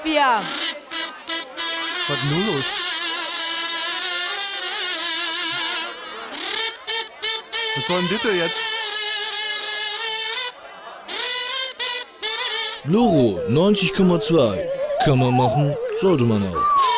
Wir. Was ist nun los? Was soll denn das jetzt? Loro 90,2. Kann man machen, sollte man auch.